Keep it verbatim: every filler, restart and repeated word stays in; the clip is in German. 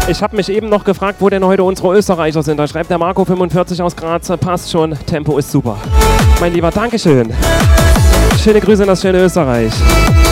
Ich habe mich eben noch gefragt, wo denn heute unsere Österreicher sind. Da schreibt der Marco fünfundvierzig aus Graz, passt schon, Tempo ist super. Mein Lieber, Dankeschön. Schöne Grüße in das schöne Österreich.